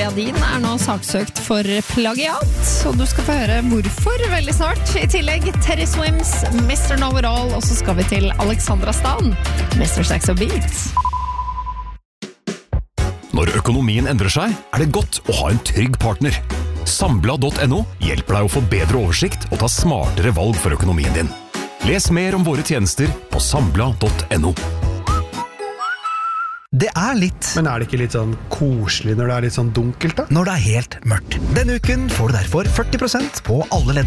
Aviadin nå saksøkt for plagiat, og du skal få høre hvorfor veldig snart. I tillegg Teddy Swims, Mr. Know-It-All, og så skal vi til Alexandra Stan, Mr. Sex og Beats. Når økonomien endrer seg, det godt å ha en trygg partner. Sambla.no hjelper deg å få bedre oversikt og ta smartere valg for økonomien din. Les mer om våre tjenester på sambla.no. Det litt. Men det ikke litt sånn koselig når det litt sånn dunkelt da? Når det helt mørkt. Denne uken får du derfor 40% på alle ledd.